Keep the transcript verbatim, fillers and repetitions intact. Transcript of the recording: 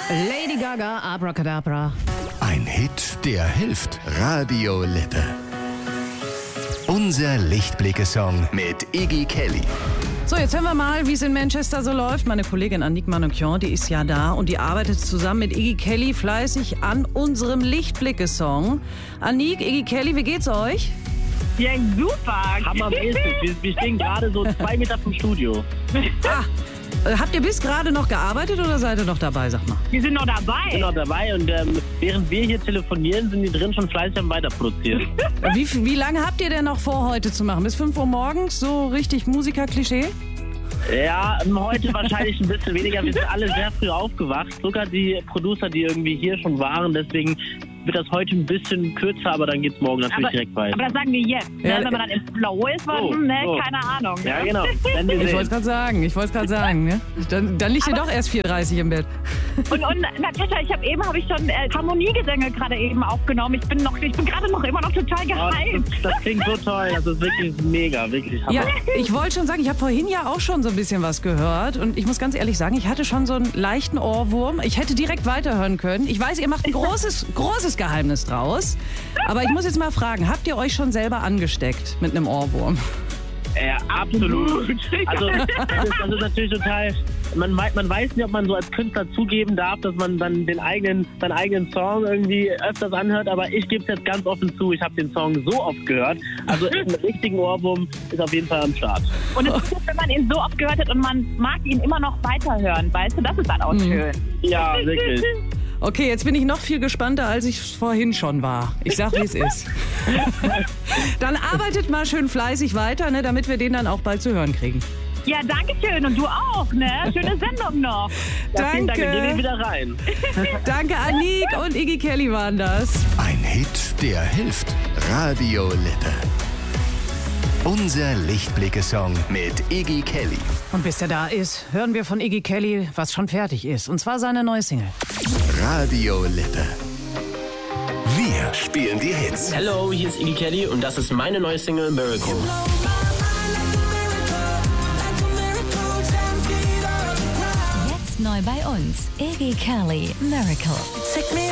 Lady Gaga, Abracadabra. Ein Hit, der hilft. Radio Lippe. Unser Lichtblicke-Song mit Iggy Kelly. So, jetzt hören wir mal, wie es in Manchester so läuft. Meine Kollegin Annick Manoukian, die ist ja da und die arbeitet zusammen mit Iggy Kelly fleißig an unserem Lichtblicke-Song. Annick, Iggy Kelly, wie geht's euch? Ja, super. Hammermäßig. Wir, wir stehen gerade so zwei Meter vom Studio. Ah, äh, habt ihr bis gerade noch gearbeitet oder seid ihr noch dabei, sag mal? Wir sind noch dabei. Wir sind noch dabei und ähm, während wir hier telefonieren, sind die drin schon fleißig am Weiterproduzieren. Wie, wie lange habt ihr denn noch vor, heute zu machen? Bis fünf Uhr morgens? So richtig Musiker-Klischee? Ja, heute wahrscheinlich ein bisschen weniger. Wir sind alle sehr früh aufgewacht. Sogar die Producer, die irgendwie hier schon waren. Deswegen wird das heute ein bisschen kürzer, aber dann geht's morgen natürlich aber, direkt weiter. aber das sagen wir jetzt, ne? Ja, Wenn man dann im Flow ist, man, oh, ne? oh. Keine Ahnung. Ja, ne? genau. Wenn wir Ich sehen. wollte es gerade sagen, ich wollte es gerade sagen. Ne? Dann, dann liegt ihr doch erst vier Uhr dreißig im Bett. Und, und Natascha, ich habe eben habe ich schon äh, Harmoniegesänge gerade eben aufgenommen. Ich bin noch, ich bin gerade noch immer noch total Oh, gehypt. das, das klingt so toll. Das ist wirklich mega, wirklich Hammer. Ja, ich wollte schon sagen, ich habe vorhin ja auch schon so ein bisschen was gehört und ich muss ganz ehrlich sagen, ich hatte schon so einen leichten Ohrwurm. Ich hätte direkt weiterhören können. Ich weiß, ihr macht ein großes, großes Geheimnis draus, aber ich muss jetzt mal fragen, habt ihr euch schon selber angesteckt mit einem Ohrwurm? Ja, absolut. Also das ist, das ist natürlich total. Man, man weiß nicht, ob man so als Künstler zugeben darf, dass man dann den eigenen, seinen eigenen Song irgendwie öfters anhört, aber ich gebe es jetzt ganz offen zu, ich habe den Song so oft gehört. Also einen richtigen Ohrwurm ist auf jeden Fall am Start. Und es ist gut, wenn man ihn so oft gehört hat und man mag ihn immer noch weiterhören, weißt du? Das ist dann auch Mhm. schön. Ja, wirklich. Okay, jetzt bin ich noch viel gespannter, als ich vorhin schon war. Ich sag, wie es ist. Dann arbeitet mal schön fleißig weiter, ne, damit wir den dann auch bald zu hören kriegen. Ja, danke schön. Und du auch, ne? Schöne Sendung noch. Ja, vielen Dank, Danke. wir gehen wieder rein. Danke, Annick und Iggy Kelly waren das. Ein Hit, der hilft. Radio Lippe. Unser Lichtblicke-Song mit Iggy Kelly. Und bis er da ist, hören wir von Iggy Kelly, was schon fertig ist. Und zwar seine neue Single. Radio Lippe. Wir spielen die Hits. Hallo, hier ist Iggy Kelly und das ist meine neue Single Miracle. Jetzt neu bei uns. Iggy Kelly, Miracle.